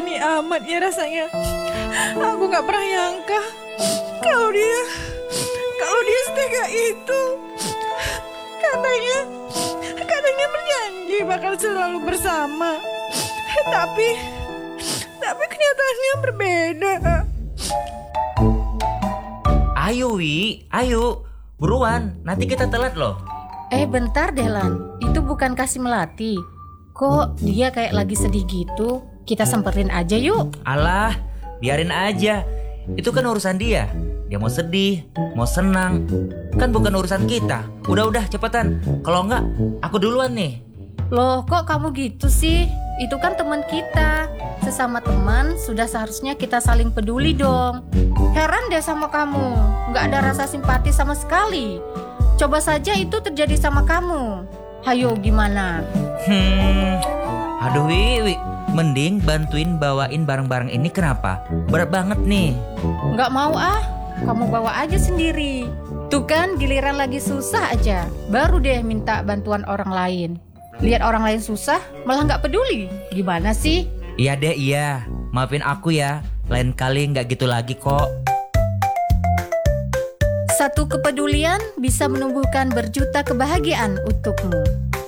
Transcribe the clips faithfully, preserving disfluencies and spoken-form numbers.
gini amat ya rasanya. Aku gak pernah nyangka kalau dia kalau dia setega itu. Katanya katanya berjanji bakal selalu bersama. Tapi tapi kenyataannya berbeda. Ayo Wi, ayo buruan, nanti kita telat loh. Eh bentar deh Lan, itu bukan Kasih Melati. Kok dia kayak lagi sedih gitu? Kita semperin aja yuk. Alah, biarin aja. Itu kan urusan dia. Dia mau sedih, mau senang, kan bukan urusan kita. Udah-udah cepetan. Kalau enggak, aku duluan nih. Loh kok kamu gitu sih? Itu kan teman kita. Sesama teman sudah seharusnya kita saling peduli dong. Heran deh sama kamu, nggak ada rasa simpati sama sekali. Coba saja itu terjadi sama kamu. Hayo gimana? Hmm, aduh Wi, Wi, mending bantuin bawain barang-barang ini kenapa? Berat banget nih. Nggak mau ah, kamu bawa aja sendiri. Tuh kan giliran lagi susah aja, baru deh minta bantuan orang lain. Lihat orang lain susah, malah nggak peduli. Gimana sih? Iya deh, iya. Maafin aku ya. Lain kali nggak gitu lagi kok. Satu kepedulian bisa menumbuhkan berjuta kebahagiaan untukmu.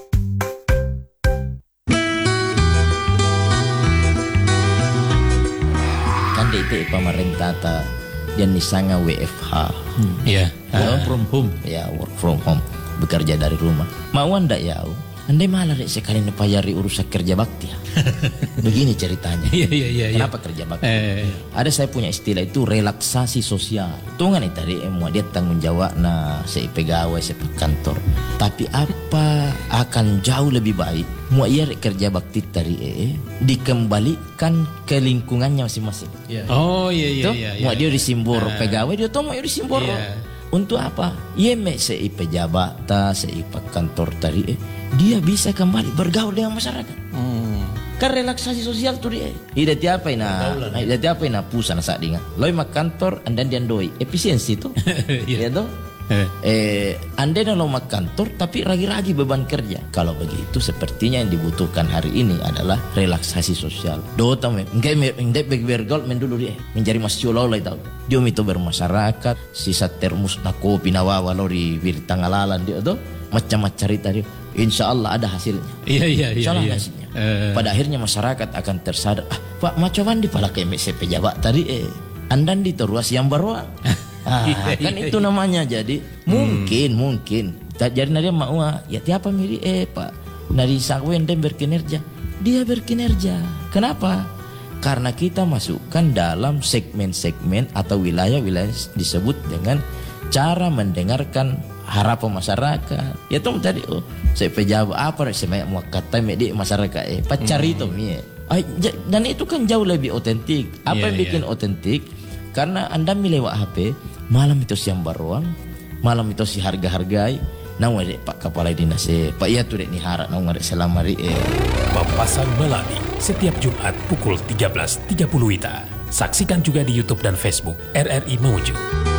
Kan di itu pemerintah ta dan disanga W F H. Iya. Work from home. Ya, work from home. Bekerja dari rumah. Mau anda ya? Andai malah dek sekali nepayari urusan kerja bakti ya. Begini ceritanya. Iya iya iya. Kenapa kerja bakti? Eh. Ada saya punya istilah itu relaksasi sosial. Tungan itu tadi mau dia tanggung jawab nah si pegawai si kantor. Tapi apa akan jauh lebih baik mau ia kerja bakti tadi eh dikembalikan ke lingkungannya masing-masing. Yeah. Oh iya iya Tuh, iya. Mau iya. dia disimbor Ah. pegawai dia tuh mau dia disimbor. Iya. Untuk apa? Ia mek sei pejabat ta sei kantor tadi eh dia bisa kembali bergaul dengan masyarakat. Hmm. Kan relaksasi sosial tuh dia. Ida tiapa ina, ida tiapa ina pusana saat dinga. Loi mak kantor andan dian doi efisiensi tuh. Iya. Ya toh? Eh. Eh, anda lo mak kantor tapi ragi-ragi beban kerja. Kalau begitu sepertinya yang dibutuhkan hari ini adalah relaksasi sosial. Do tahu enggak enggak bergaul men dulu dia menjadi masyulau lah tahu. Dia itu bermasyarakat, sisa termus na kopi na wawa lo di tangalalan dia tuh macam-macam cerita dia. Insya Allah ada hasilnya. Iya iya iya. Insya Allah iya. hasilnya. Eh. Pada akhirnya masyarakat akan tersadar. Ah, Pak macam di pala ke M C pejabat tadi eh andan di teruas yang baruan. Ah, kan itu namanya jadi mungkin hmm. mungkin jadi dia mau ya tiapa miri eh Pak dari sakwen dan berkinerja dia berkinerja. Kenapa? Karena kita masukkan dalam segmen-segmen atau wilayah-wilayah disebut dengan cara mendengarkan harapan masyarakat. Ya tuh tadi oh saya pejabat apa saya mau kata di masyarakat eh pacari itu mie. Dan itu kan jauh lebih otentik. Apa yeah, yang bikin yeah. otentik? Karena anda melewat H P malam itu siang baruang, malam itu si harga-hargai. Namun dek Pak Kepala Dinas eh Pak iya tuh dek nihara namun dek selamari eh. Papasan Melati setiap Jumat pukul tiga belas tiga puluh W I T A. Saksikan juga di YouTube dan Facebook R R I Mamuju.